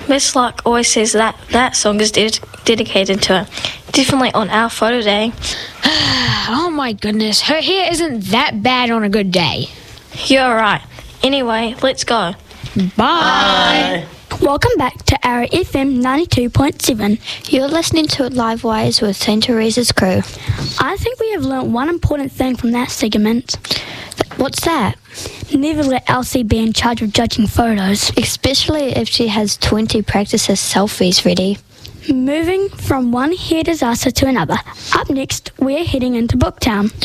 Miss Luck always says that song is dedicated to her. Definitely on our photo day. Oh my goodness, her hair isn't that bad on a good day. You're right. Anyway, let's go. Bye. Welcome back to Arrow FM 92.7. You're listening to Live Wires with St. Teresa's crew. I think we have learnt one important thing from that segment. What's that? Never let Elsie be in charge of judging photos. Especially if she has 20 practices selfies ready. Moving from one hair disaster to another. Up next, we're heading into Booktown.